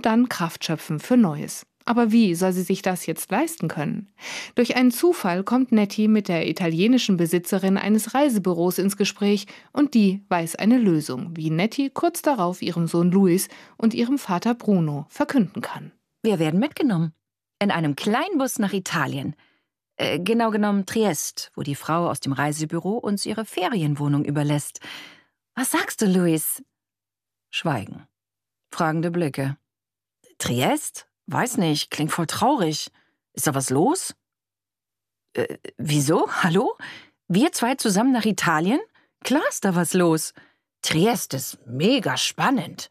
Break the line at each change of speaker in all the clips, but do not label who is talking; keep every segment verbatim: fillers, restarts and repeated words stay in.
dann Kraft schöpfen für Neues. Aber wie soll sie sich das jetzt leisten können? Durch einen Zufall kommt Nettie mit der italienischen Besitzerin eines Reisebüros ins Gespräch und die weiß eine Lösung, wie Nettie kurz darauf ihrem Sohn Luis und ihrem Vater Bruno verkünden kann.
Wir werden mitgenommen. In einem Kleinbus nach Italien. Äh, genau genommen Triest, wo die Frau aus dem Reisebüro uns ihre Ferienwohnung überlässt. Was sagst du, Luis? Schweigen. Fragende Blicke. Triest? Weiß nicht, klingt voll traurig. Ist da was los? Äh, wieso? Hallo? Wir zwei zusammen nach Italien? Klar ist da was los. Triest ist mega spannend.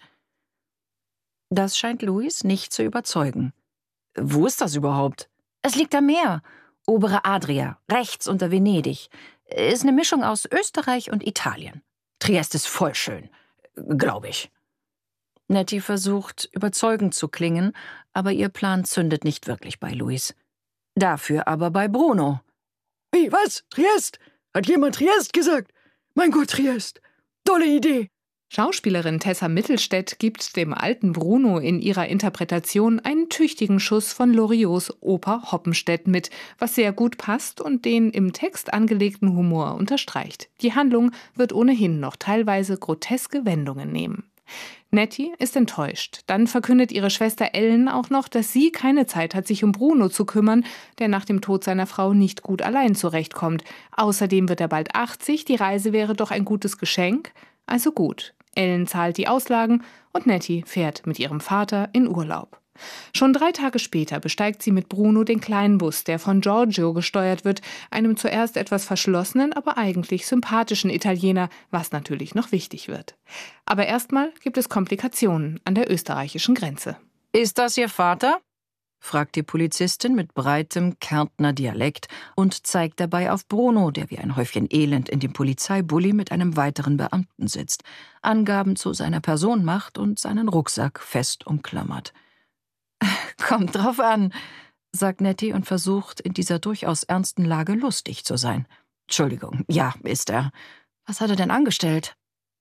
Das scheint Luis nicht zu überzeugen. Wo ist das überhaupt? Es liegt am Meer. Obere Adria, rechts unter Venedig. Ist eine Mischung aus Österreich und Italien. Triest ist voll schön, glaube ich. Nettie versucht, überzeugend zu klingen, aber ihr Plan zündet nicht wirklich bei Luis. Dafür aber bei Bruno.
Wie, was? Triest? Hat jemand Triest gesagt? Mein Gott, Triest. Tolle Idee.
Schauspielerin Tessa Mittelstädt gibt dem alten Bruno in ihrer Interpretation einen tüchtigen Schuss von Loriots Oper Hoppenstedt mit, was sehr gut passt und den im Text angelegten Humor unterstreicht. Die Handlung wird ohnehin noch teilweise groteske Wendungen nehmen. Nettie ist enttäuscht. Dann verkündet ihre Schwester Ellen auch noch, dass sie keine Zeit hat, sich um Bruno zu kümmern, der nach dem Tod seiner Frau nicht gut allein zurechtkommt. Außerdem wird er bald achtzig, die Reise wäre doch ein gutes Geschenk. Also gut. Ellen zahlt die Auslagen und Nettie fährt mit ihrem Vater in Urlaub. Schon drei Tage später besteigt sie mit Bruno den kleinen Bus, der von Giorgio gesteuert wird, einem zuerst etwas verschlossenen, aber eigentlich sympathischen Italiener, was natürlich noch wichtig wird. Aber erstmal gibt es Komplikationen an der österreichischen Grenze.
Ist das Ihr Vater? Fragt die Polizistin mit breitem Kärntner Dialekt und zeigt dabei auf Bruno, der wie ein Häufchen Elend in dem Polizeibully mit einem weiteren Beamten sitzt, Angaben zu seiner Person macht und seinen Rucksack fest umklammert. Kommt drauf an, sagt Nettie und versucht, in dieser durchaus ernsten Lage lustig zu sein. Entschuldigung, ja, ist er. Was hat er denn angestellt?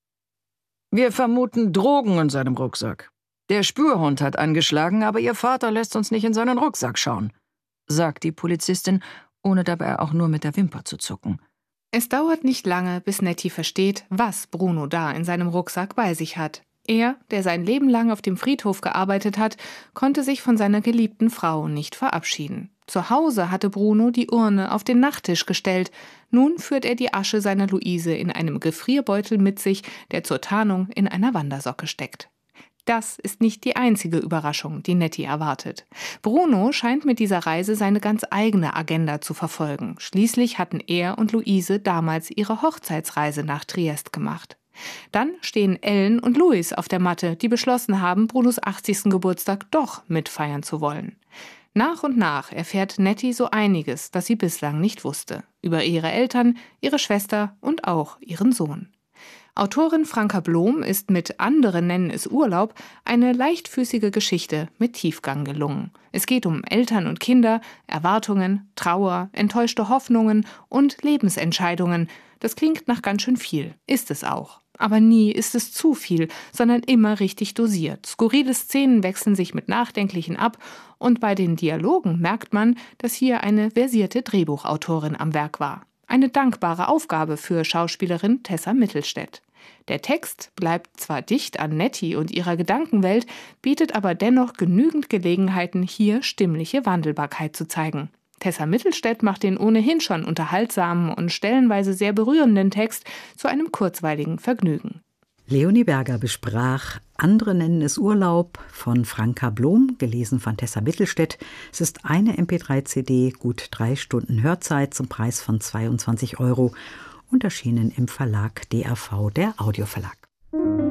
Wir vermuten Drogen in seinem Rucksack. Der Spürhund hat angeschlagen, aber Ihr Vater lässt uns nicht in seinen Rucksack schauen, sagt die Polizistin, ohne dabei auch nur mit der Wimper zu zucken.
Es dauert nicht lange, bis Nettie versteht, was Bruno da in seinem Rucksack bei sich hat. Er, der sein Leben lang auf dem Friedhof gearbeitet hat, konnte sich von seiner geliebten Frau nicht verabschieden. Zu Hause hatte Bruno die Urne auf den Nachttisch gestellt. Nun führt er die Asche seiner Luise in einem Gefrierbeutel mit sich, der zur Tarnung in einer Wandersocke steckt. Das ist nicht die einzige Überraschung, die Nettie erwartet. Bruno scheint mit dieser Reise seine ganz eigene Agenda zu verfolgen. Schließlich hatten er und Luise damals ihre Hochzeitsreise nach Triest gemacht. Dann stehen Ellen und Luis auf der Matte, die beschlossen haben, Brunos achtzigsten Geburtstag doch mitfeiern zu wollen. Nach und nach erfährt Nettie so einiges, das sie bislang nicht wusste. Über ihre Eltern, ihre Schwester und auch ihren Sohn. Autorin Franka Blom ist mit Andere nennen es Urlaub eine leichtfüßige Geschichte mit Tiefgang gelungen. Es geht um Eltern und Kinder, Erwartungen, Trauer, enttäuschte Hoffnungen und Lebensentscheidungen. Das klingt nach ganz schön viel, ist es auch. Aber nie ist es zu viel, sondern immer richtig dosiert. Skurrile Szenen wechseln sich mit nachdenklichen ab und bei den Dialogen merkt man, dass hier eine versierte Drehbuchautorin am Werk war. Eine dankbare Aufgabe für Schauspielerin Tessa Mittelstädt. Der Text bleibt zwar dicht an Nettie und ihrer Gedankenwelt, bietet aber dennoch genügend Gelegenheiten, hier stimmliche Wandelbarkeit zu zeigen. Tessa Mittelstädt macht den ohnehin schon unterhaltsamen und stellenweise sehr berührenden Text zu einem kurzweiligen Vergnügen.
Leonie Berger besprach Andere nennen es Urlaub von Franka Blom, gelesen von Tessa Mittelstädt. Es ist eine M P drei C D, gut drei Stunden Hörzeit zum Preis von zweiundzwanzig Euro und erschienen im Verlag D A V, der Audioverlag.